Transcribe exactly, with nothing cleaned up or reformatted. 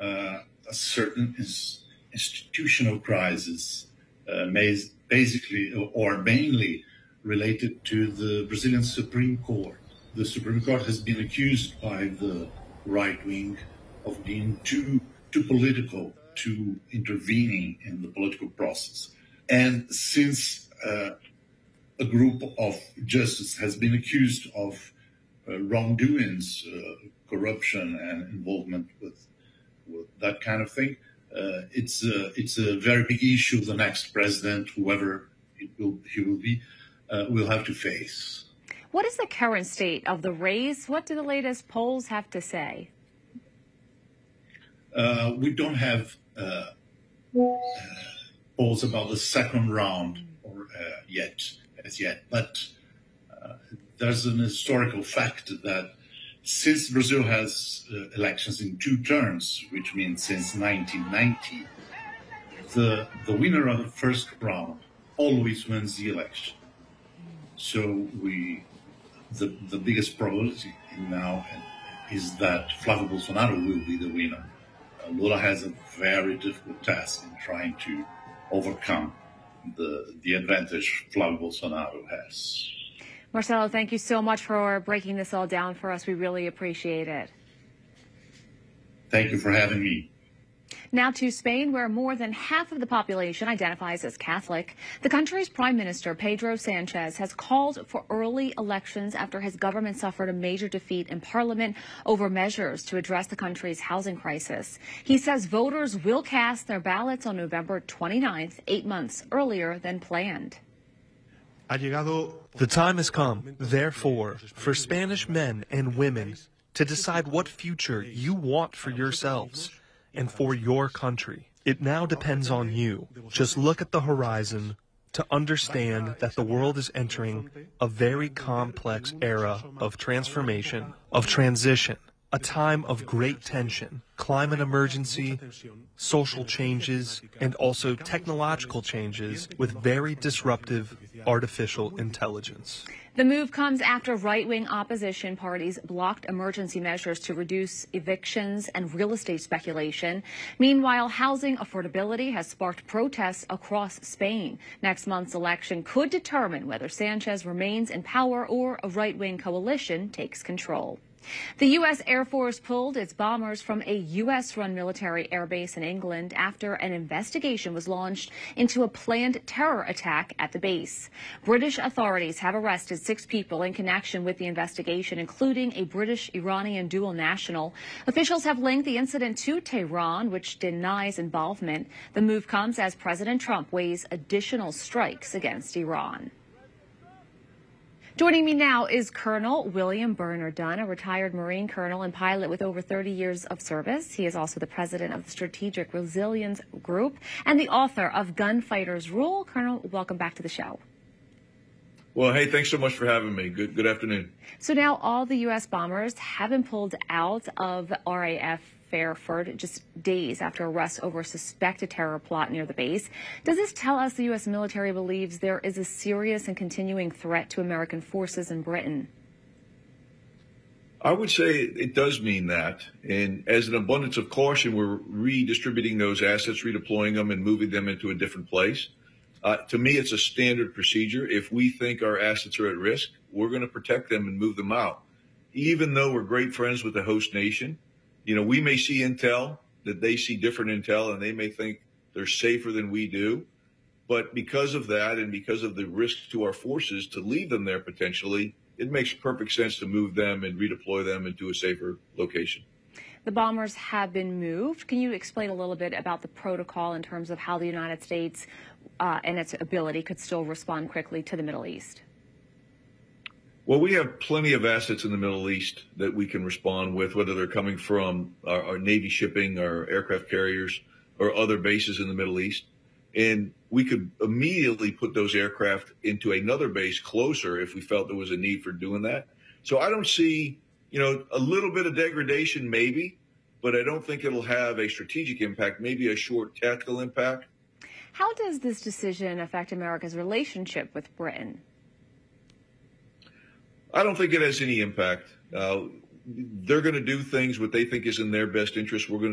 uh, a certain ins- institutional crisis, uh, mas- basically or mainly related to the Brazilian Supreme Court. The Supreme Court has been accused by the right wing of being too too political, too intervening in the political process. And since uh, a group of justices has been accused of uh, wrongdoings, uh, corruption, and involvement with, with that kind of thing, uh, it's a, it's a very big issue. The next president, whoever it will, he will be, uh, will have to face. What is the current state of the race? What do the latest polls have to say? Uh, we don't have uh, uh, polls about the second round or uh, yet, as yet, but uh, there's an historical fact that since Brazil has uh, elections in two terms, which means since nineteen ninety, the the winner of the first round always wins the election. So we, the the biggest probability now is that Flávio Bolsonaro will be the winner. Uh, Lula has a very difficult task in trying to overcome the the advantage Flávio Bolsonaro has. Marcelo, thank you so much for breaking this all down for us. We really appreciate it. Thank you for having me. Now to Spain, where more than half of the population identifies as Catholic. The country's Prime Minister, Pedro Sanchez, has called for early elections after his government suffered a major defeat in parliament over measures to address the country's housing crisis. He says voters will cast their ballots on November twenty-ninth, eight months earlier than planned. The time has come, therefore, for Spanish men and women to decide what future you want for yourselves and for your country. It now depends on you. Just look at the horizon to understand that the world is entering a very complex era of transformation, of transition, a time of great tension, climate emergency, social changes, and also technological changes with very disruptive artificial intelligence. The move comes after right-wing opposition parties blocked emergency measures to reduce evictions and real estate speculation. Meanwhile, housing affordability has sparked protests across Spain. Next month's election could determine whether Sanchez remains in power or a right-wing coalition takes control. The U S Air Force pulled its bombers from a U S-run military airbase in England after an investigation was launched into a planned terror attack at the base. British authorities have arrested six people in connection with the investigation, including a British-Iranian dual national. Officials have linked the incident to Tehran, which denies involvement. The move comes as President Trump weighs additional strikes against Iran. Joining me now is Colonel William Bernard Dunn, a retired Marine colonel and pilot with over thirty years of service. He is also the president of the Strategic Resilience Group and the author of Gunfighter's Rule. Colonel, welcome back to the show. Well, hey, thanks so much for having me. Good, good afternoon. So now all the U S bombers have been pulled out of R A F Fairford just days after arrests over a suspected terror plot near the base. Does this tell us the U S military believes there is a serious and continuing threat to American forces in Britain? I would say it does mean that. And as an abundance of caution, we're redistributing those assets, redeploying them, and moving them into a different place. Uh, to me, it's a standard procedure. If we think our assets are at risk, we're going to protect them and move them out. Even though we're great friends with the host nation, you know, we may see intel that they see different intel and they may think they're safer than we do. But because of that and because of the risk to our forces to leave them there potentially, it makes perfect sense to move them and redeploy them into a safer location. The bombers have been moved. Can you explain a little bit about the protocol in terms of how the United States uh, and its ability could still respond quickly to the Middle East? Well, we have plenty of assets in the Middle East that we can respond with, whether they're coming from our, our Navy shipping, our aircraft carriers, or other bases in the Middle East. And we could immediately put those aircraft into another base closer if we felt there was a need for doing that. So I don't see, you know, a little bit of degradation maybe, but I don't think it'll have a strategic impact, maybe a short tactical impact. How does this decision affect America's relationship with Britain? I don't think it has any impact. Uh, they're going to do things what they think is in their best interest. We're going to